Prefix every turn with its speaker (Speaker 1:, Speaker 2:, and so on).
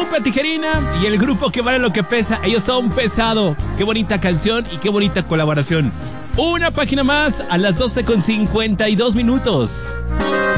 Speaker 1: Sopa Tijerina y el grupo que vale lo que pesa. Ellos son Pesado. Qué bonita canción y qué bonita colaboración. Una página más a las 12:52.